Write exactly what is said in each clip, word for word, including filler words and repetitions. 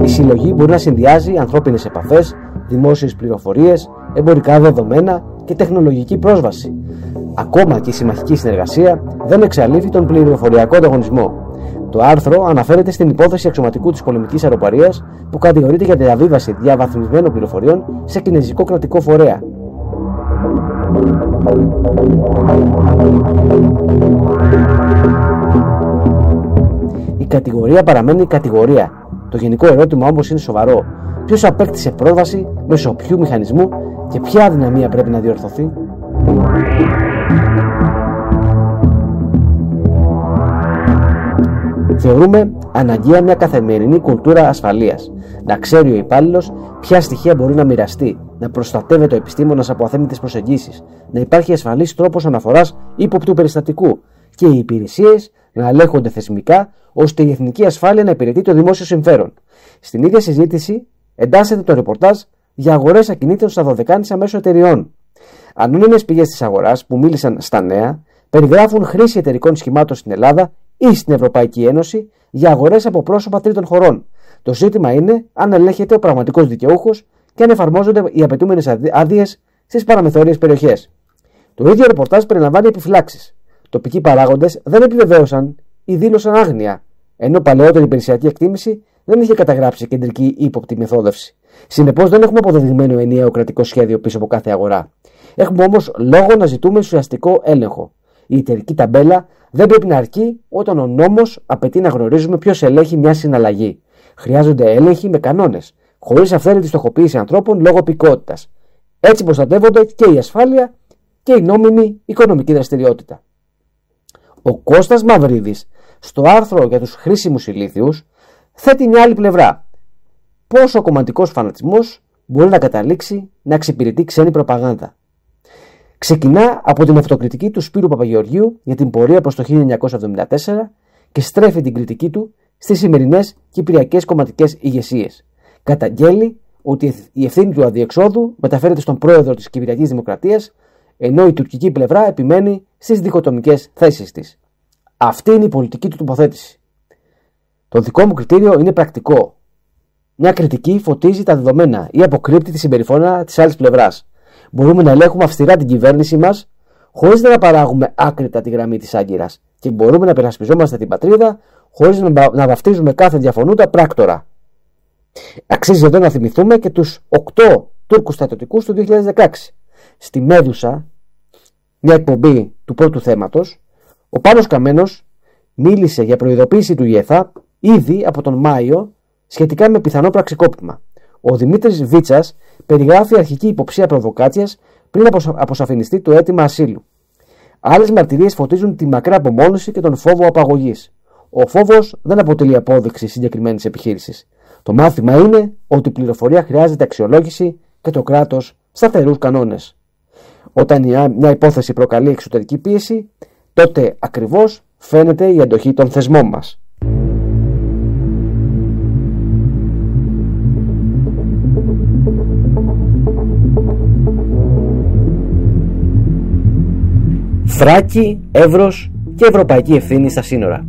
Η συλλογή μπορεί να συνδυάζει ανθρώπινες επαφές, δημόσιες πληροφορίες, εμπορικά δεδομένα και τεχνολογική πρόσβαση. Ακόμα και η συμμαχική συνεργασία δεν εξαλείφει τον πληροφοριακό ανταγωνισμό. Το άρθρο αναφέρεται στην υπόθεση αξιωματικού της πολεμικής αεροπορίας που κατηγορείται για τη διαβίβαση διαβαθμισμένων πληροφοριών σε κινεζικό κρατικό φορέα. Η κατηγορία παραμένει κατηγορία. Το γενικό ερώτημα όμως είναι σοβαρό. Ποιος απέκτησε πρόσβαση μέσω ποιου μηχανισμού και ποια αδυναμία πρέπει να διορθωθεί? Θεωρούμε αναγκαία μια καθημερινή κουλτούρα ασφαλείας. Να ξέρει ο υπάλληλος ποια στοιχεία μπορεί να μοιραστεί, να προστατεύεται ο επιστήμονας από αθέμητες προσεγγίσεις, να υπάρχει ασφαλής τρόπος αναφοράς ύποπτου περιστατικού και οι υπηρεσίες να ελέγχονται θεσμικά ώστε η εθνική ασφάλεια να υπηρετεί το δημόσιο συμφέρον. Στην ίδια συζήτηση εντάσσεται το ρεπορτάζ για αγορές ακινήτων στα Δωδεκάνησα μέσω εταιριών. Ανώνυμες πηγές της αγοράς που μίλησαν στα Νέα περιγράφουν χρήση εταιρικών σχημάτων στην Ελλάδα ή στην Ευρωπαϊκή Ένωση για αγορές από πρόσωπα τρίτων χωρών. Το ζήτημα είναι αν ελέγχεται ο πραγματικός δικαιούχος και αν εφαρμόζονται οι απαιτούμενες άδειες στις παραμεθόριες περιοχές. Το ίδιο ρεπορτάζ περιλαμβάνει επιφυλάξεις. Τοπικοί παράγοντες δεν επιβεβαίωσαν ή δήλωσαν άγνοια, ενώ παλαιότερη υπηρεσιακή εκτίμηση δεν είχε καταγράψει κεντρική ύποπτη μεθόδευση. Συνεπώς, δεν έχουμε αποδεδειγμένο ενιαίο κρατικό σχέδιο πίσω από κάθε αγορά. Έχουμε όμως λόγο να ζητούμε ουσιαστικό έλεγχο. Η εταιρική ταμπέλα δεν πρέπει να αρκεί όταν ο νόμος απαιτεί να γνωρίζουμε ποιος ελέγχει μια συναλλαγή. Χρειάζονται έλεγχοι με κανόνες, χωρίς αυθαίρετη στοχοποίηση ανθρώπων λόγω υπηκότητας. Έτσι προστατεύονται και η ασφάλεια και η νόμιμη οικονομική δραστηριότητα. Ο Κώστας Μαυρίδης, στο άρθρο για τους χρήσιμους ηλίθιους, θέτει μια άλλη πλευρά. Πώς ο κομματικός φανατισμός μπορεί να καταλήξει να εξυπηρετεί ξένη προπαγάνδα. Ξεκινά από την αυτοκριτική του Σπύρου Παπαγεωργίου για την πορεία προς το χίλια εννιακόσια εβδομήντα τέσσερα και στρέφει την κριτική του στις σημερινές κυπριακές κομματικές ηγεσίες. Καταγγέλει ότι η ευθύνη του αδιεξόδου μεταφέρεται στον πρόεδρο της Κυπριακής Δημοκρατίας, ενώ η τουρκική πλευρά επιμένει στις διχοτομικές θέσεις της. Αυτή είναι η πολιτική του τοποθέτηση. Το δικό μου κριτήριο είναι πρακτικό. Μια κριτική φωτίζει τα δεδομένα ή αποκρύπτει τη συμπεριφορά της άλλης πλευράς. Μπορούμε να ελέγχουμε αυστηρά την κυβέρνησή μας χωρίς να παράγουμε άκρητα τη γραμμή της άγκυρας και μπορούμε να περασπιζόμαστε την πατρίδα χωρίς να βαφτίζουμε κάθε διαφωνούντα πράκτορα. Αξίζει εδώ να θυμηθούμε και τους οκτώ Τούρκους στρατιωτικούς του δύο χιλιάδες δεκαέξι. Στη Μέδουσα, μια εκπομπή του πρώτου θέματος, ο Πάνος Καμένος μίλησε για προειδοποίηση του ΙΕΘΑ ήδη από τον Μάιο σχετικά με πιθανό πραξικόπημα. Ο Δημήτρης Βίτσας περιγράφει αρχική υποψία προβοκάτσιας πριν αποσαφινιστεί το αίτημα ασύλου. Άλλες μαρτυρίες φωτίζουν τη μακρά απομόνωση και τον φόβο απαγωγής. Ο φόβος δεν αποτελεί απόδειξη συγκεκριμένης επιχείρησης. Το μάθημα είναι ότι η πληροφορία χρειάζεται αξιολόγηση και το κράτος σταθερούς κανόνες. Όταν μια υπόθεση προκαλεί εξωτερική πίεση, τότε ακριβώς φαίνεται η αντοχή των θεσμών μας. Θράκη, Εύρος και ευρωπαϊκή ευθύνη στα σύνορα.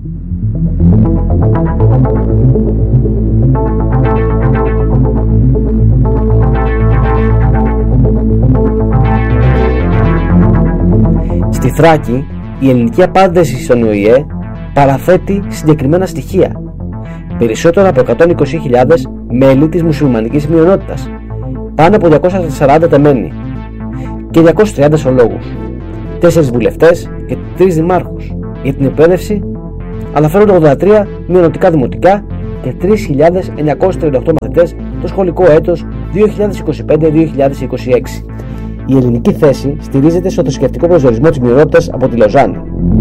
Στη Θράκη, η ελληνική απάντηση στον ΟΗΕ παραθέτει συγκεκριμένα στοιχεία. Περισσότερο από εκατόν είκοσι χιλιάδες μέλη της μουσουλμανικής μειονότητας, πάνω από διακόσια σαράντα τεμένοι και διακόσιους τριάντα ζωολόγους, τέσσερις βουλευτές και τρεις δημάρχους. Για την εκπαίδευση αναφέρονται ογδόντα τρία μειονοτικά δημοτικά και τρεις χιλιάδες εννιακόσιοι τριάντα οκτώ μαθητές το σχολικό έτος δύο χιλιάδες είκοσι πέντε δύο χιλιάδες είκοσι έξι. Η ελληνική θέση στηρίζεται στο θρησκευτικό προσδιορισμό της μειονότητας από τη Λοζάνη.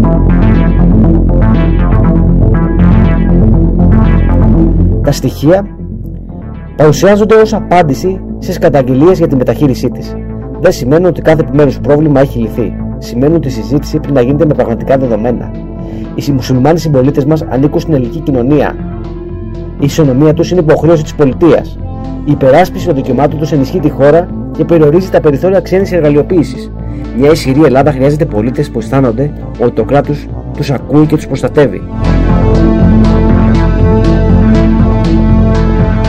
Τα στοιχεία παρουσιάζονται ως απάντηση στις καταγγελίες για τη μεταχείρισή της. Δεν σημαίνουν ότι κάθε επιμέρους πρόβλημα έχει λυθεί. Σημαίνουν ότι η συζήτηση πρέπει να γίνεται με πραγματικά δεδομένα. Οι μουσουλμάνοι συμπολίτες μας ανήκουν στην ελληνική κοινωνία. Η ισονομία τους είναι υποχρέωση της πολιτείας. Η υπεράσπιση των δικαιωμάτων τους ενισχύει τη χώρα και περιορίζει τα περιθώρια ξένης εργαλειοποίησης. Μια ισχυρή Ελλάδα χρειάζεται πολίτες που αισθάνονται ότι το κράτος τους ακούει και τους προστατεύει.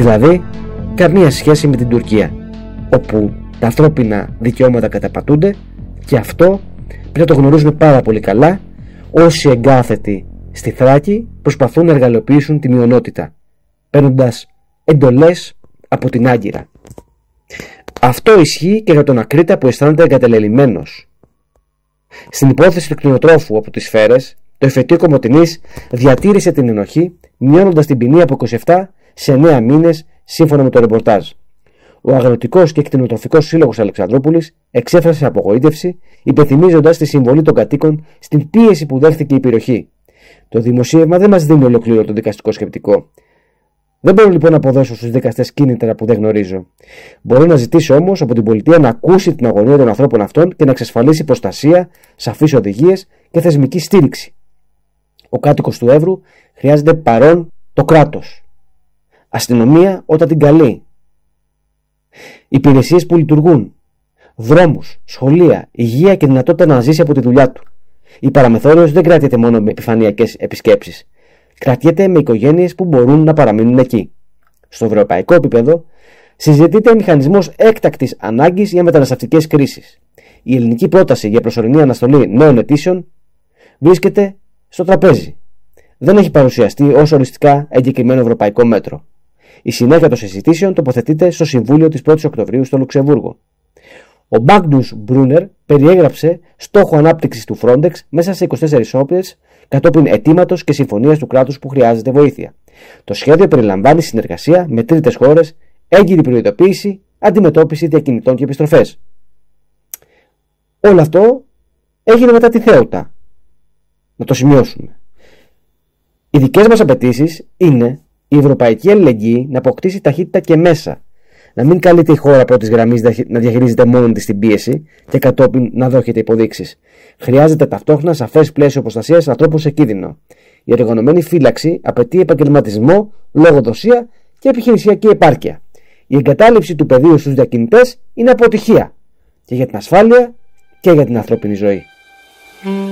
Δηλαδή, καμία σχέση με την Τουρκία, όπου τα ανθρώπινα δικαιώματα καταπατούνται, και αυτό πρέπει να το γνωρίζουμε πάρα πολύ καλά όσοι εγκάθετοι στη Θράκη προσπαθούν να εργαλειοποιήσουν τη μειονότητα, παίρνοντας εντολές από την Άγκυρα. Αυτό ισχύει και για τον Ακρίτα που αισθάνεται εγκατελελειμμένος. Στην υπόθεση του κτηνοτρόφου από τις Σφαίρες, το εφετείο Κομοτηνής διατήρησε την ενοχή, μειώνοντας την ποινή από είκοσι επτά σε εννέα μήνες, σύμφωνα με το ρεπορτάζ. Ο Αγροτικός και Κτηνοτροφικός Σύλλογος Αλεξανδρούπολης εξέφρασε απογοήτευση, υπενθυμίζοντας τη συμβολή των κατοίκων στην πίεση που δέχθηκε η περιοχή. Το δημοσίευμα δεν μας δίνει ολοκλήρωτο δικαστικό σκεπτικό. Δεν μπορώ λοιπόν να αποδώσω στους δικαστές κίνητρα που δεν γνωρίζω. Μπορώ να ζητήσω όμως από την πολιτεία να ακούσει την αγωνία των ανθρώπων αυτών και να εξασφαλίσει προστασία, σαφείς οδηγίες και θεσμική στήριξη. Ο κάτοικος του Εύρου χρειάζεται παρόν το κράτος. Αστυνομία όταν την καλεί. Υπηρεσίες που λειτουργούν. Δρόμους, σχολεία, υγεία και δυνατότητα να ζήσει από τη δουλειά του. Η παραμεθόριος δεν κρατιέται μόνο με επιφανειακές επισκέψεις. Κρατιέται με οικογένειες που μπορούν να παραμείνουν εκεί. Στο ευρωπαϊκό επίπεδο συζητείται μηχανισμός έκτακτης ανάγκης για μεταναστευτικές κρίσεις. Η ελληνική πρόταση για προσωρινή αναστολή νέων αιτήσεων βρίσκεται στο τραπέζι. Δεν έχει παρουσιαστεί ως οριστικά εγκεκριμένο ευρωπαϊκό μέτρο. Η συνέχεια των συζητήσεων τοποθετείται στο Συμβούλιο της πρώτης Οκτωβρίου στο Λουξεμβούργο. Ο Μπάγνους Μπρούνερ περιέγραψε στόχο ανάπτυξης του Frontex μέσα σε είκοσι τέσσερις ώρες κατόπιν αιτήματος και συμφωνίας του κράτους που χρειάζεται βοήθεια. Το σχέδιο περιλαμβάνει συνεργασία με τρίτες χώρες, έγκυρη προειδοποίηση, αντιμετώπιση διακινητών και επιστροφές. Όλο αυτό έγινε μετά τη Θέουτα. Να το σημειώσουμε. Οι δικές μας απαιτήσεις είναι η ευρωπαϊκή αλληλεγγύη να αποκτήσει ταχύτητα και μέσα. Να μην καλείται η χώρα πρώτης γραμμής να διαχειρίζεται μόνη της την πίεση και κατόπιν να δόχεται υποδείξεις. Χρειάζεται ταυτόχρονα σαφές πλαίσιο προστασίας ανθρώπων σε κίνδυνο. Η οργανωμένη φύλαξη απαιτεί επαγγελματισμό, λογοδοσία και επιχειρησιακή επάρκεια. Η εγκατάλειψη του πεδίου στους διακινητές είναι αποτυχία και για την ασφάλεια και για την ανθρώπινη ζωή.